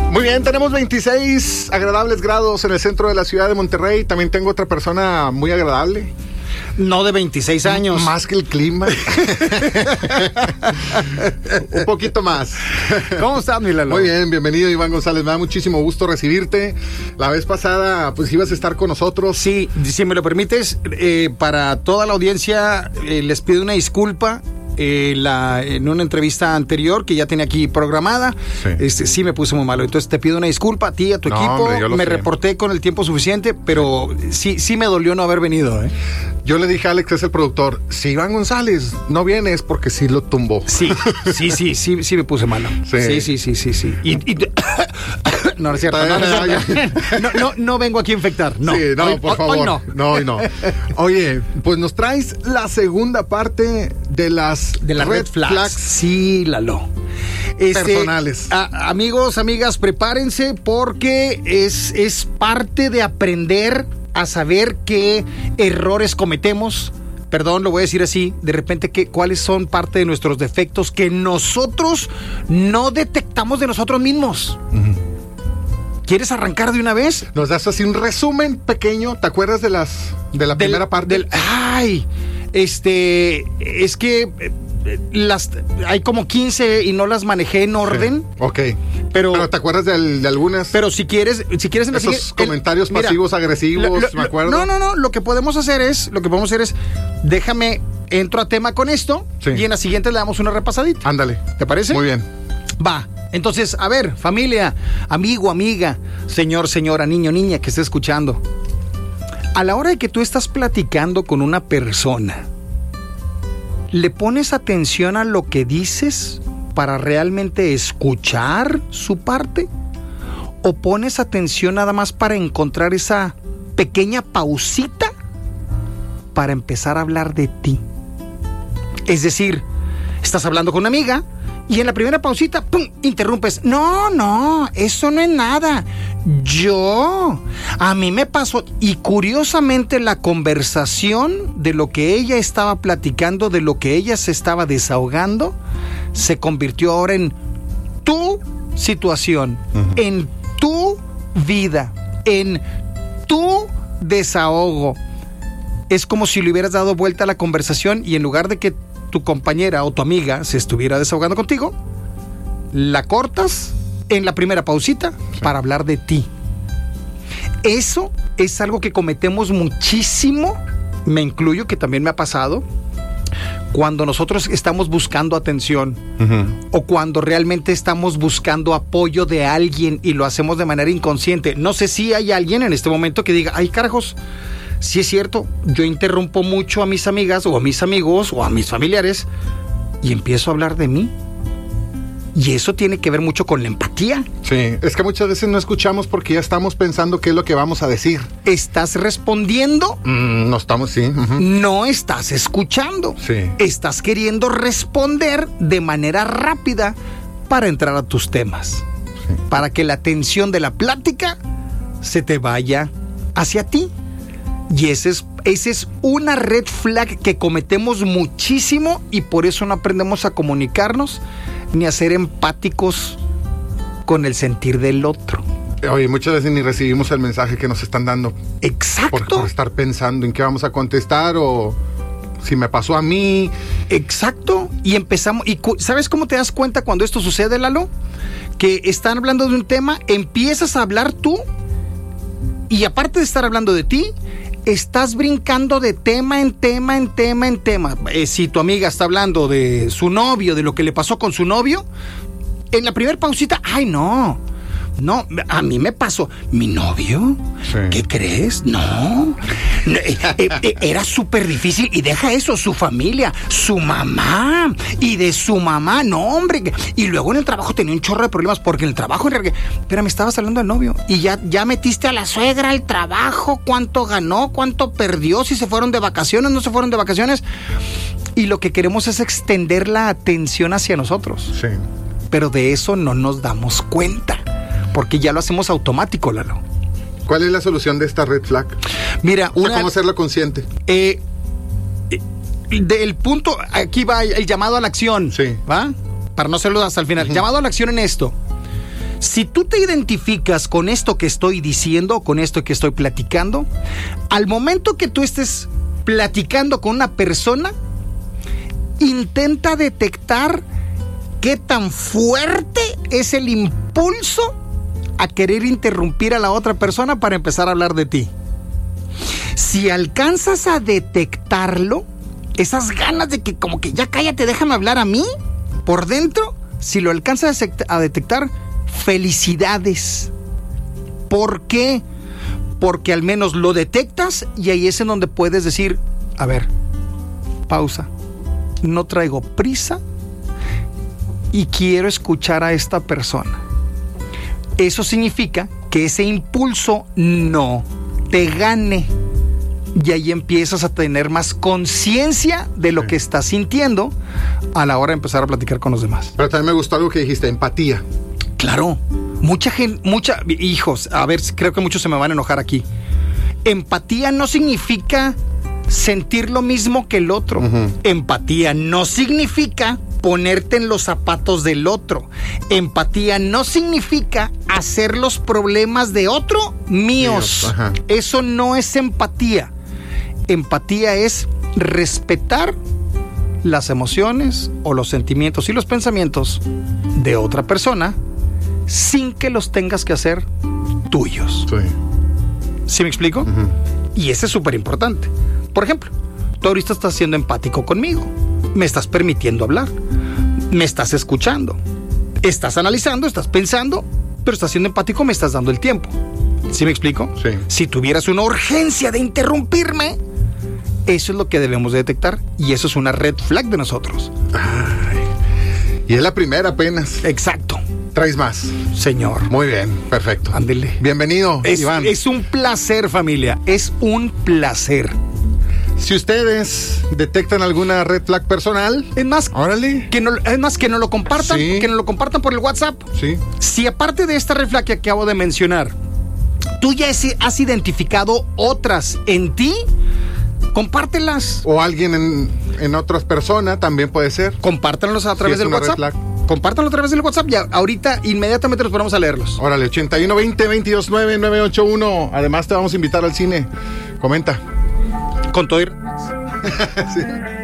Muy bien, tenemos 26 agradables grados en el centro de la ciudad de Monterrey. También tengo otra persona muy agradable. No de 26 años. Más que el clima. Un poquito más. ¿Cómo estás, mi Lalo? Muy bien, bienvenido, Iván González. Me da muchísimo gusto recibirte. La vez pasada, pues ibas a estar con nosotros. Sí, si me lo permites, para toda la audiencia les pido una disculpa. En una entrevista anterior que ya tenía aquí programada, sí me puse muy malo. Entonces te pido una disculpa a ti, a tu equipo. Hombre, me reporté con el tiempo suficiente, pero sí me dolió no haber venido. Yo le dije a Alex, es el productor, si Iván González no viene es porque sí lo tumbó. Sí me puse malo. Sí. No es cierto. No vengo aquí a infectar. No, sí, no, por favor. Hoy no. Oye, pues nos traes la segunda parte de las red flags. Sí, Lalo. Personales. Amigos, amigas, prepárense porque es parte de aprender a saber qué errores cometemos. Perdón, lo voy a decir así, de repente, cuáles son parte de nuestros defectos que nosotros no detectamos de nosotros mismos. Uh-huh. ¿Quieres arrancar de una vez? Nos das así un resumen pequeño. ¿Te acuerdas de la primera parte? Es que hay como 15 y no las manejé en orden. Sí. Ok. Pero ¿te acuerdas de algunas? Pero si quieres en esos comentarios pasivos, agresivos, me acuerdo. No. Lo que podemos hacer es, déjame, entro a tema con esto, sí, y en la siguiente le damos una repasadita. Ándale. ¿Te parece? Muy bien. Va. Entonces, a ver, familia, amigo, amiga, señor, señora, niño, niña que esté escuchando. A la hora de que tú estás platicando con una persona, ¿le pones atención a lo que dices para realmente escuchar su parte? ¿O pones atención nada más para encontrar esa pequeña pausita para empezar a hablar de ti? Es decir, estás hablando con una amiga y en la primera pausita, ¡pum!, interrumpes. No, eso no es nada. A mí me pasó. Y curiosamente la conversación de lo que ella estaba platicando, de lo que ella se estaba desahogando, se convirtió ahora en tu situación, uh-huh, en tu vida, en tu desahogo. Es como si le hubieras dado vuelta a la conversación y en lugar de que tu compañera o tu amiga se estuviera desahogando contigo, la cortas en la primera pausita, sí, para hablar de ti. Eso es algo que cometemos muchísimo, me incluyo, que también me ha pasado, cuando nosotros estamos buscando atención, uh-huh, o cuando realmente estamos buscando apoyo de alguien y lo hacemos de manera inconsciente. No sé si hay alguien en este momento que diga, ay, carajos, sí es cierto, yo interrumpo mucho a mis amigas o a mis amigos o a mis familiares y empiezo a hablar de mí. Y eso tiene que ver mucho con la empatía. Sí, es que muchas veces no escuchamos porque ya estamos pensando qué es lo que vamos a decir. ¿Estás respondiendo? No estamos, sí. Uh-huh. No estás escuchando. Sí. Estás queriendo responder de manera rápida para entrar a tus temas. Sí. Para que la atención de la plática se te vaya hacia ti. Y esa es una red flag que cometemos muchísimo y por eso no aprendemos a comunicarnos ni a ser empáticos con el sentir del otro. Oye, muchas veces ni recibimos el mensaje que nos están dando. Exacto. Por estar pensando en qué vamos a contestar o si me pasó a mí. Exacto. Y empezamos. ¿Y sabes cómo te das cuenta cuando esto sucede, Lalo? Que están hablando de un tema, empiezas a hablar tú y aparte de estar hablando de ti, estás brincando de tema en tema. Si tu amiga está hablando de su novio, de lo que le pasó con su novio, en la primera pausita, ay, no, a mí me pasó. ¿Mi novio? Sí. ¿Qué crees? No. Era súper difícil. Y deja eso, su familia, su mamá. Y de su mamá, no, hombre. Y luego en el trabajo tenía un chorro de problemas porque en el trabajo... Pero me estabas hablando del novio. Y ya metiste a la suegra al trabajo. ¿Cuánto ganó? ¿Cuánto perdió? Si se fueron de vacaciones, no se fueron de vacaciones. Y lo que queremos es extender la atención hacia nosotros. Sí. Pero de eso no nos damos cuenta. Porque ya lo hacemos automático, Lalo. ¿Cuál es la solución de esta red flag? Mira, ¿cómo hacerla consciente? Del punto, aquí va el llamado a la acción. Sí. ¿Va? Para no hacerlo hasta el final. Uh-huh. Llamado a la acción en esto. Si tú te identificas con esto que estoy diciendo, con esto que estoy platicando, al momento que tú estés platicando con una persona, intenta detectar qué tan fuerte es el impulso a querer interrumpir a la otra persona para empezar a hablar de ti. Si alcanzas a detectarlo, esas ganas de que como que ya cállate, déjame hablar a mí, por dentro, si lo alcanzas a detectar, felicidades. ¿Por qué? Porque al menos lo detectas y ahí es en donde puedes decir, a ver, pausa, no traigo prisa y quiero escuchar a esta persona. Eso significa que ese impulso no te gane. Y ahí empiezas a tener más conciencia de lo que estás sintiendo a la hora de empezar a platicar con los demás. Pero también me gustó algo que dijiste, empatía. Claro, mucha gente, hijos, a ver, creo que muchos se me van a enojar aquí. Empatía no significa sentir lo mismo que el otro. Empatía no significa ponerte en los zapatos del otro. Empatía no significa hacer los problemas de otro míos. Eso no es empatía. Empatía es respetar las emociones o los sentimientos y los pensamientos de otra persona sin que los tengas que hacer tuyos. Sí. ¿Sí me explico? Y eso es súper importante. Por ejemplo, tú ahorita estás siendo empático conmigo. Me estás permitiendo hablar. Me estás escuchando. Estás analizando, estás pensando, pero estás siendo empático, me estás dando el tiempo. ¿Sí me explico? Sí. Si tuvieras una urgencia de interrumpirme, eso es lo que debemos de detectar y eso es una red flag de nosotros. Ay, y es la primera apenas. Exacto. ¿Traes más? Señor. Muy bien, perfecto. Ándele. Bienvenido, Iván. Es un placer, familia. Es un placer. Si ustedes detectan alguna red flag personal, Es más, órale. que no lo compartan, Sí. que nos lo compartan por el WhatsApp. Sí. Si aparte de esta red flag que acabo de mencionar, tú ya has identificado otras en ti, compártelas. O alguien en otras personas también puede ser. Compártanlos a través es del una WhatsApp. red flag. Compártanlo a través del WhatsApp y ahorita inmediatamente nos ponemos a leerlos. Órale, 8120-229-981. Además te vamos a invitar al cine. Comenta. Con todo ir. Sí.